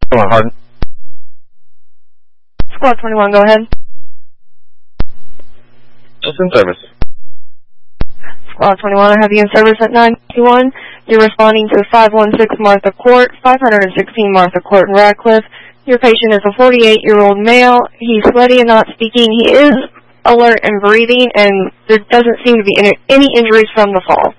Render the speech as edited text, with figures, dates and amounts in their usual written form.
Harden. Squad 21, go ahead. Just in service. Squad 21, I have you in service at 921. You're responding to 516 Martha Court, 516 Martha Court in Radcliffe. Your patient is a 48-year-old male. He's sweaty and not speaking. He is alert and breathing, and there doesn't seem to be any injuries from the fall.